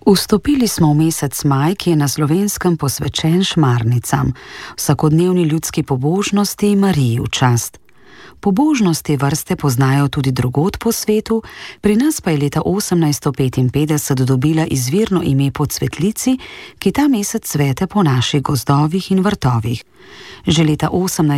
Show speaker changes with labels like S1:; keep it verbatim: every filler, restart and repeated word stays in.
S1: Vstopili smo v mesec maj, ki je na Slovenskem posvečen šmarnicam, vsakodnevni ljudski pobožnosti Mariji v čast. Pobožnosti vrste poznajo tudi drugod po svetu, pri nas pa je leta osemnajststo petinpetdeset dobila izvirno ime po cvetlici, ki ta mesec cvete po naših gozdovih in vrtovih. Že leta osemnajststo